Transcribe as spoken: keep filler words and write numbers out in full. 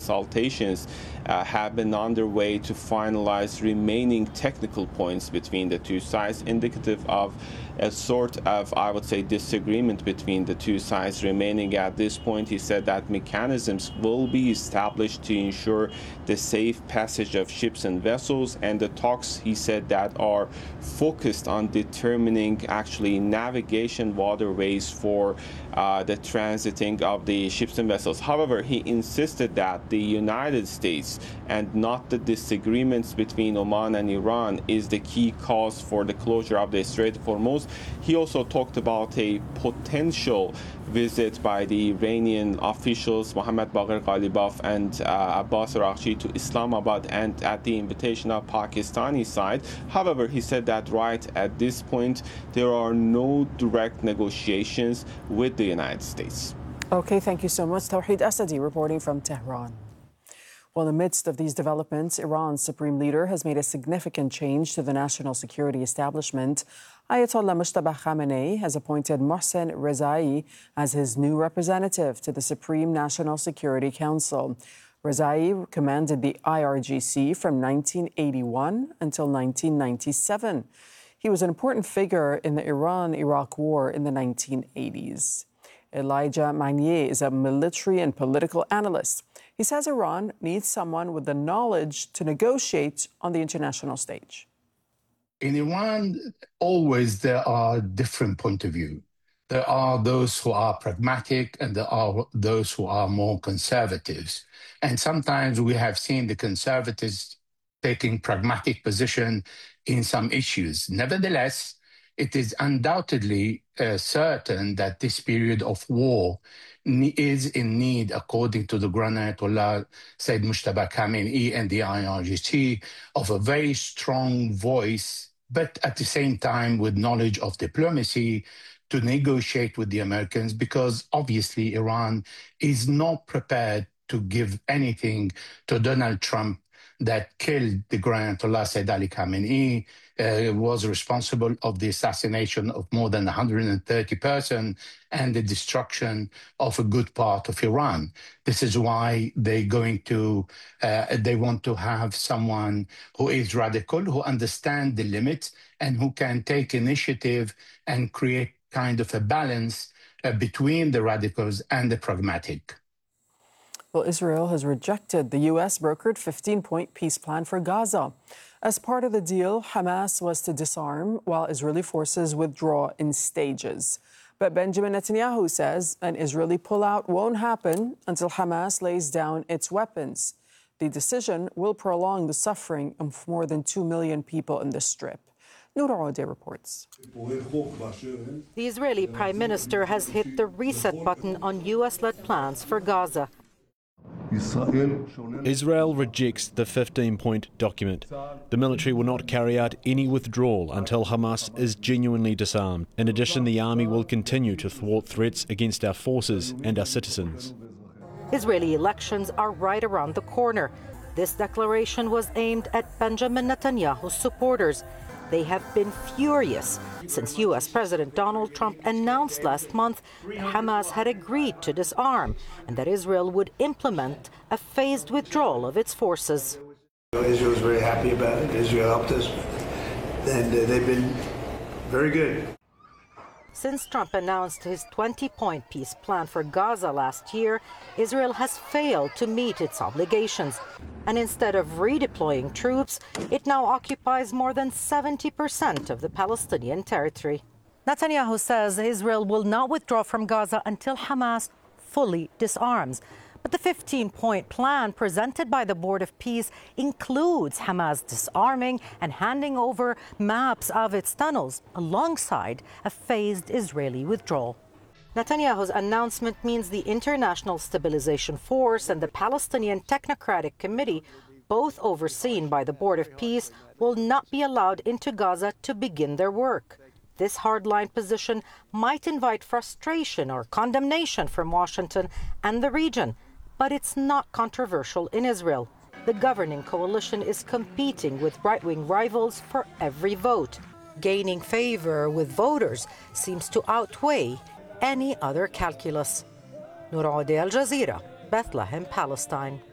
consultations uh, have been underway to finalize remaining technical points between the two sides, indicative of a sort of, I would say, disagreement between the two sides remaining at this point. He said that mechanisms will be established to ensure the safe passage of ships and vessels, and the talks, he said, that are focused on determining actually navigation waterways for uh, the transiting of the ships and vessels. However, he insisted that the United States and not the disagreements between Oman and Iran is the key cause for the closure of the Strait of Hormuz. He also talked about a potential visit by the Iranian officials, Mohammad Bagher Ghalibaf and uh, Abbas Araghchi, to Islamabad, and at the invitation of Pakistani side. However, he said that right at this point, there are no direct negotiations with the United States. Okay, thank you so much. Tawheed Asadi reporting from Tehran. Well, in the midst of these developments, Iran's supreme leader has made a significant change to the national security establishment. Ayatollah Mujtaba Khamenei has appointed Mohsen Rezai as his new representative to the Supreme National Security Council. Rezai commanded the I R G C from nineteen eighty-one until nineteen ninety-seven. He was an important figure in the Iran-Iraq War in the nineteen eighties. Elijah Magnier is a military and political analyst. He says Iran needs someone with the knowledge to negotiate on the international stage. In Iran, always there are different points of view. There are those who are pragmatic and there are those who are more conservatives. And sometimes we have seen the conservatives taking pragmatic position in some issues. Nevertheless, it is undoubtedly uh, certain that this period of war is in need, according to the Grand Ayatollah Sayyid Mujtaba Khamenei and the I R G C, of a very strong voice, but at the same time with knowledge of diplomacy to negotiate with the Americans, because obviously Iran is not prepared to give anything to Donald Trump that killed the Grand Ayatollah Sayyid Ali Khamenei, uh, was responsible of the assassination of more than one hundred thirty persons and the destruction of a good part of Iran. This is why they're going to, uh, they want to have someone who is radical, who understands the limits, and who can take initiative and create kind of a balance uh, between the radicals and the pragmatic. Well, Israel has rejected the U S brokered fifteen-point peace plan for Gaza. As part of the deal, Hamas was to disarm while Israeli forces withdraw in stages. But Benjamin Netanyahu says an Israeli pullout won't happen until Hamas lays down its weapons. The decision will prolong the suffering of more than two million people in the Strip. Noor Odeh reports. The Israeli Prime Minister has hit the reset button on U S-led plans for Gaza. Israel rejects the fifteen-point document. The military will not carry out any withdrawal until Hamas is genuinely disarmed. In addition, the army will continue to thwart threats against our forces and our citizens. Israeli elections are right around the corner. This declaration was aimed at Benjamin Netanyahu's supporters. They have been furious since U S President Donald Trump announced last month that Hamas had agreed to disarm and that Israel would implement a phased withdrawal of its forces. Israel is very happy about it. Israel helped us, and uh, they've been very good. Since Trump announced his twenty-point peace plan for Gaza last year, Israel has failed to meet its obligations. And instead of redeploying troops, it now occupies more than seventy percent of the Palestinian territory. Netanyahu says Israel will not withdraw from Gaza until Hamas fully disarms. But the fifteen-point plan presented by the Board of Peace includes Hamas disarming and handing over maps of its tunnels alongside a phased Israeli withdrawal. Netanyahu's announcement means the International Stabilization Force and the Palestinian Technocratic Committee, both overseen by the Board of Peace, will not be allowed into Gaza to begin their work. This hardline position might invite frustration or condemnation from Washington and the region, but it's not controversial in Israel. The governing coalition is competing with right-wing rivals for every vote. Gaining favor with voters seems to outweigh any other calculus. Noor Odeh, Al Jazeera, Bethlehem, Palestine.